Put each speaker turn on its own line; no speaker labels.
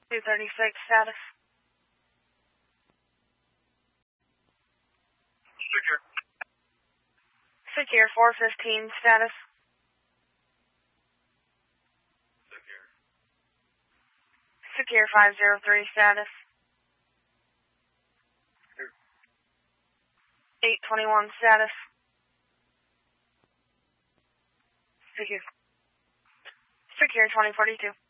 236 status.
Secure.
Secure 415 status.
Secure.
Secure 503 status. 821 status.
Secure.
Secure 2042.